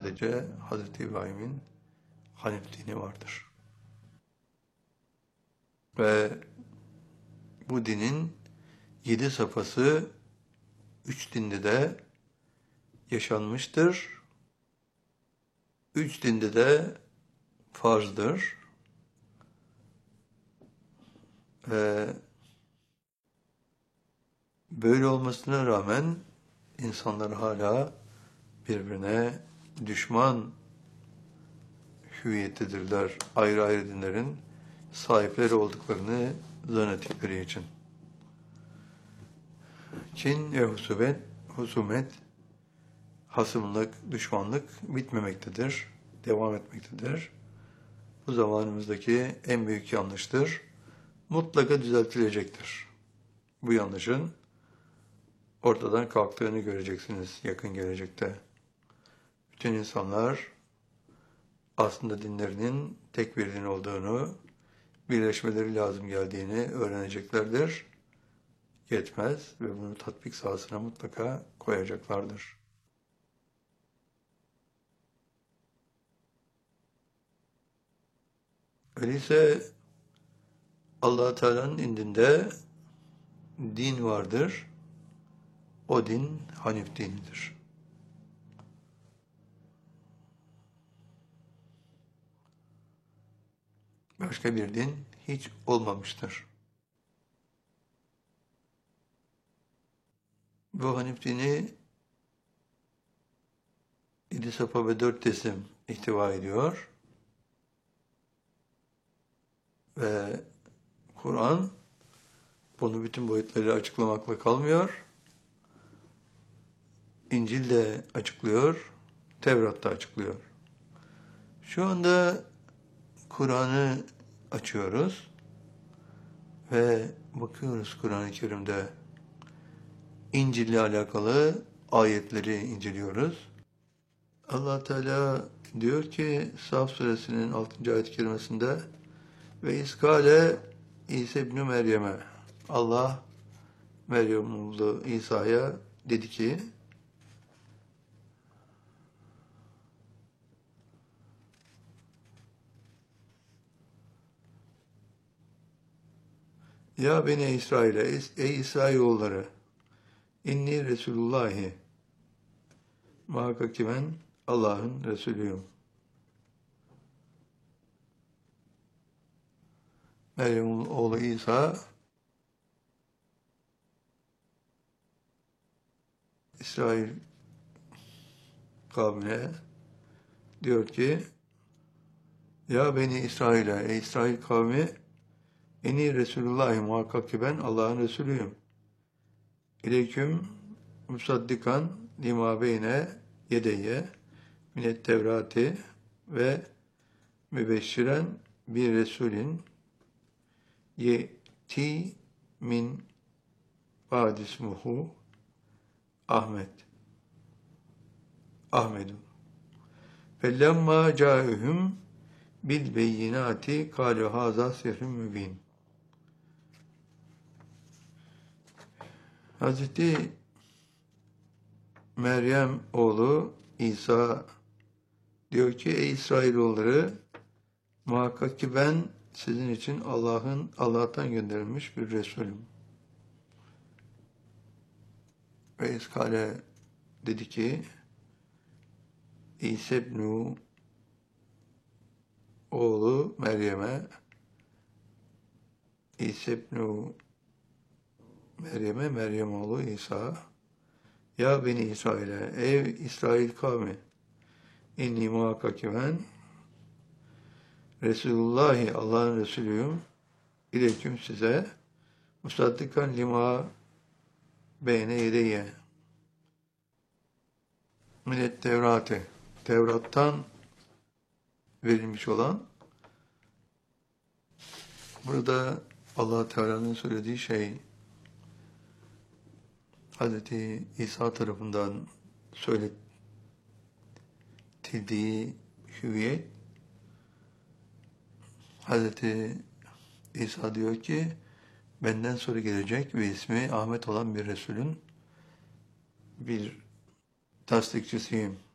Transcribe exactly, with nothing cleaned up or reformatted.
sadece Hazreti İbrahim'in Hanif dini vardır. Ve bu dinin yedi safhası üç dinde de yaşanmıştır. Üç dinde de farzdır. Ve böyle olmasına rağmen insanlar hala birbirine düşman hüviyettedirler. Ayrı ayrı dinlerin sahipleri olduklarını zannettikleri için. Kin ve husumet, husumet, hasımlık, düşmanlık bitmemektedir, devam etmektedir. Bu zamanımızdaki en büyük yanlıştır. Mutlaka düzeltilecektir. Bu yanlışın ortadan kalktığını göreceksiniz yakın gelecekte. Bütün insanlar aslında dinlerinin tek bir din olduğunu, birleşmeleri lazım geldiğini öğreneceklerdir. Yetmez ve bunu tatbik sahasına mutlaka koyacaklardır. Öyleyse Allah Teala'nın indinde din vardır. O din Hanif dinidir. Başka bir din hiç olmamıştır. Bu Hanif dini yedi safa ve dört tesim ihtiva ediyor. Ve Kur'an bunu bütün boyutlarıyla açıklamakla kalmıyor. İncil de açıklıyor, Tevrat da açıklıyor. Şu anda Kur'an'ı açıyoruz ve bakıyoruz Kur'an-ı Kerim'de İncil'le alakalı ayetleri inceliyoruz. Allah Teala diyor ki Saf suresinin altıncı ayet-i kerimesinde ve iskale İsa ibn Meryem'e Allah Meryem oğlu İsa'ya dedi ki Ya beni İsrail'e, ey İsrailoğulları, inni Resulullahi, muhakkak ki ben Allah'ın Resulüyüm. Meryem oğlu İsa, İsrail kavmine diyor ki, Ya beni İsrail'e, ey İsrail kavmi, inni Resulullahi, muhakkak ki ben Allah'ın Resulüyüm. İleyküm musaddikan lima beyne yedeyye minet tevrati ve mübeşşiren bir Resulin yeti min ba'dismuhu Ahmet. Ahmedun. Fellemma câehum bil beyinati kâlu hâzâ sihrun mübîn. Hazreti Meryem oğlu İsa diyor ki ey İsrailoğulları muhakkak ki ben sizin için Allah'ın Allah'tan gönderilmiş bir Resulüm. Ve İskale dedi ki İsa ibn oğlu Meryem'e İsa ibn Meryem'e Meryem oğlu İsa Ya beni İsrail'e ey İsrail kavmi inni muhakkak ki ben Resulullahi Allah'ın Resulüyüm İleyküm size musaddikan lima beyne yedeyye minet Tevrat'ı Tevrat'tan verilmiş olan burada Allah Teala'nın söylediği şey Hazreti İsa tarafından söyletildiği hüviyet Hazreti İsa diyor ki benden sonra gelecek ve ismi Ahmet olan bir Resulün bir tasdikçisiyim.